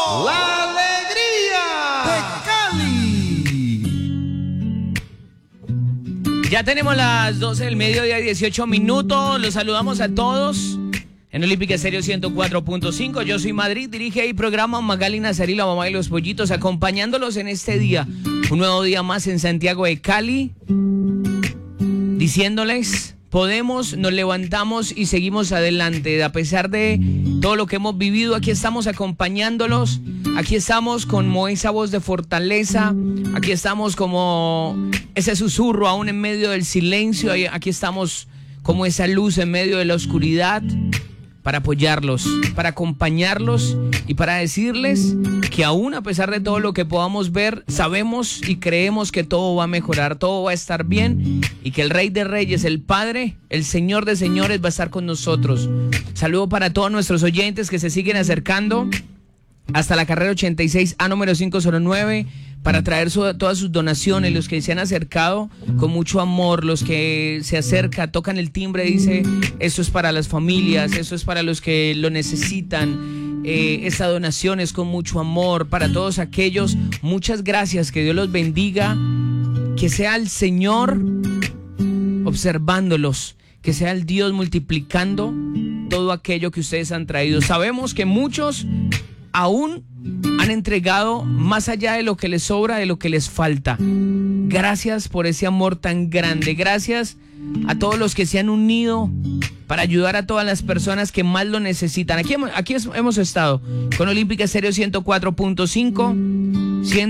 La alegría de Cali. Ya tenemos las 12 del mediodía y 18 minutos. Los saludamos a todos en Olímpica Estéreo 104.5. Yo soy Madrid, dirige y programa Magali Nazarí, la mamá de los pollitos, acompañándolos en este día. Un nuevo día más en Santiago de Cali, diciéndoles: podemos, nos levantamos y seguimos adelante. A pesar de todo lo que hemos vivido, aquí estamos acompañándolos. Aquí estamos como esa voz de fortaleza. Aquí estamos como ese susurro aún en medio del silencio. Aquí estamos como esa luz en medio de la oscuridad, para apoyarlos, para acompañarlos y para decirles que aún a pesar de todo lo que podamos ver, sabemos y creemos que todo va a mejorar, todo va a estar bien y que el Rey de Reyes, el Padre, el Señor de Señores va a estar con nosotros. Saludo para todos nuestros oyentes que se siguen acercando hasta la carrera 86A número 509 para traer todas sus donaciones, los que se han acercado con mucho amor, los que se acercan, tocan el timbre, dice: esto es para las familias, esto es para los que lo necesitan, esta donación es con mucho amor, para todos aquellos, muchas gracias, que Dios los bendiga, que sea el Señor observándolos, que sea el Dios multiplicando todo aquello que ustedes han traído. Sabemos que muchos aún han entregado más allá de lo que les sobra, de lo que les falta. Gracias por ese amor tan grande. Gracias a todos los que se han unido para ayudar a todas las personas que más lo necesitan. Aquí hemos estado con Olímpica Estéreo 104.5,